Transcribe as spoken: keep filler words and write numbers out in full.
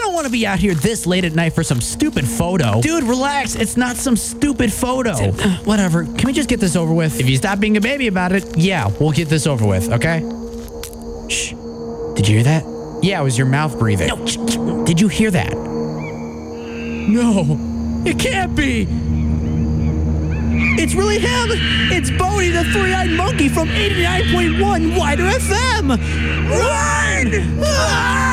don't want to be out here this late at night for some stupid photo. Dude, relax. It's not some stupid photo. Whatever. Can we just get this over with? If you stop being a baby about it, yeah, we'll get this over with, okay? Shh. Did you hear that? Yeah, it was your mouth breathing. No. Did you hear that? No. It can't be. It's really him. It's Bodie, the three-eyed monkey from eighty-nine point one Wider F M. Run! Ah!